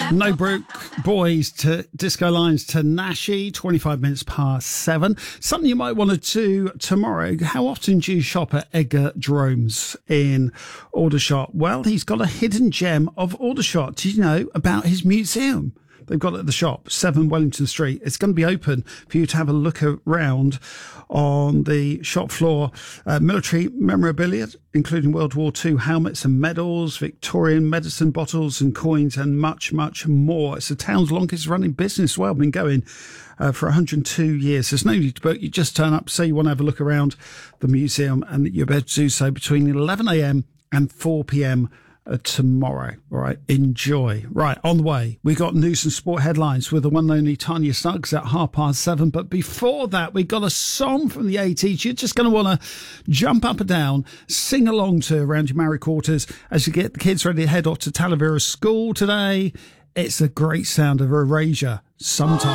No Brook Boys to Disco Lines to Nashi, 25 minutes past 7. Something you might want to do tomorrow. How often do you shop at Edgar Jerome's in Aldershot? Well, he's got a hidden gem of Aldershot. Do you know about his museum? They've got it at the shop, 7 Wellington Street. It's going to be open for you to have a look around on the shop floor. Military memorabilia, including World War II helmets and medals, Victorian medicine bottles and coins, and much, much more. It's the town's longest running business. Well, been going for 102 years. There's no need to book. You just turn up, say you want to have a look around the museum, and you're able to do so between 11 a.m. and 4 p.m. tomorrow. All right, enjoy. Right, on the way, we got news and sport headlines with the one and only Tanya Suggs at 7:30. But before that, we got a song from the 80s. You're just going to want to jump up and down, sing along to around your married quarters as you get the kids ready to head off to Talavera School today. It's a great sound of Erasure. Sometimes.